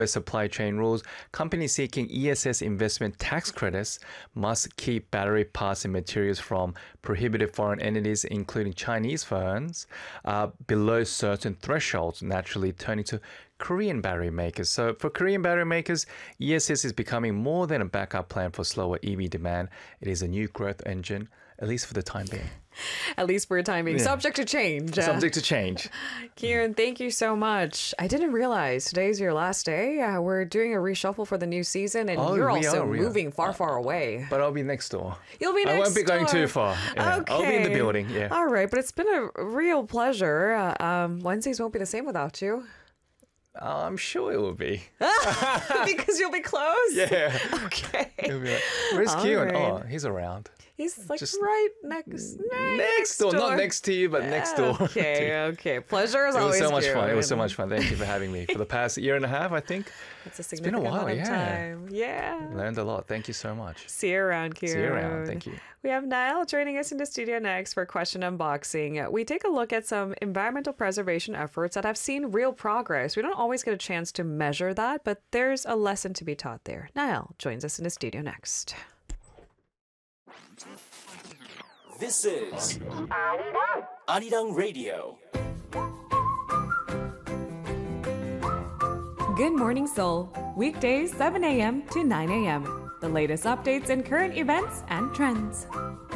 supply chain rules, companies seeking ESS investment tax credits must keep battery parts and materials from prohibited foreign entities, including Chinese firms, below certain thresholds, naturally turning to Korean battery makers. So for Korean battery makers, ESS is becoming more than a backup plan for slower EV demand. It is a new growth engine, at least for the time being. At least for a time being. Yeah. Subject to change. Subject to change. Kieran, thank you so much. I didn't realize today's your last day. We're doing a reshuffle for the new season, and Oh, you're we also are. moving far, far away. But I'll be next door. You'll be next I won't be going door. too far. Yeah. Okay. I'll be in the building. Yeah. All right, but it's been a real pleasure. Wednesdays won't be the same without you. I'm sure it will be. Because you'll be close? Yeah. Okay. He'll be like, where's All Keelan? right. Oh, he's around. He's like Just right next door. Not next to you, but next door. to you. Okay. Pleasure as It was always. so much fun. It was so Kieran. much fun. Thank you for having me for the past year and a half, I think. It's a been a significant while, amount of yeah. time. Yeah. Learned a lot. Thank you so much. See you around, Kieran. See you around. Thank you. We have Niall joining us in the studio next for Question Unboxing. We take a look at some environmental preservation efforts that have seen real progress. We don't always get a chance to measure that, but there's a lesson to be taught there. Niall joins us in the studio next. This is Arirang Radio. Good Morning Seoul, weekdays 7 a.m. to 9 a.m. The latest updates and current events and trends.